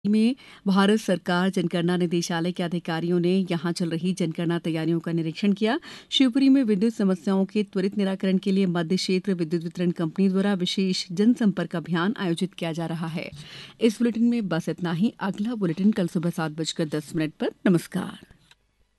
में भारत सरकार जनगणना निदेशालय के अधिकारियों ने यहां चल रही जनगणना तैयारियों का निरीक्षण किया। शिवपुरी में विद्युत समस्याओं के त्वरित निराकरण के लिए मध्य क्षेत्र विद्युत वितरण कंपनी द्वारा विशेष जनसंपर्क अभियान आयोजित किया जा रहा है। इस बुलेटिन में बस इतना ही। अगला बुलेटिन कल सुबह 7:10 पर। नमस्कार।